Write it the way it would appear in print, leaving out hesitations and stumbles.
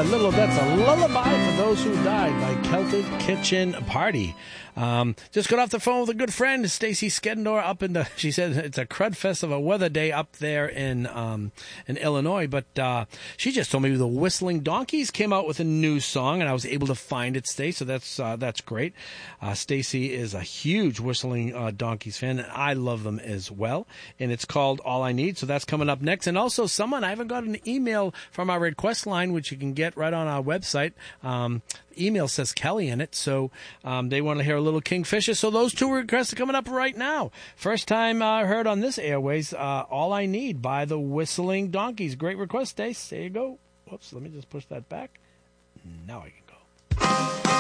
That's a lullaby for those who died by Celtic Kitchen Party. Just got off the phone with a good friend, Stacy Skedendor, she said it's a crud fest of a weather day up there in Illinois, but she just told me the Whistling Donkeys came out with a new song, and I was able to find it today, so that's great. Stacy is a huge Whistling Donkeys fan, and I love them as well, and it's called All I Need, so that's coming up next. And also I haven't got an email from our request line, which you can get right on our website. Email says Kelly in it, so they want to hear a little Kingfisher. So those two requests are coming up right now. First time heard on this airways, All I Need by the Whistling Donkeys. Great request, Stace. There you go. Whoops, let me just push that back. Now I can go.